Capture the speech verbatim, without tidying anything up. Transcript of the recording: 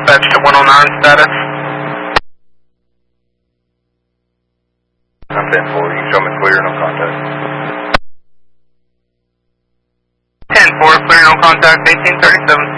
dispatch to one oh nine status. I'm ten four, you can show me clear, no contact. ten four, clear, no contact, eighteen thirty-seven.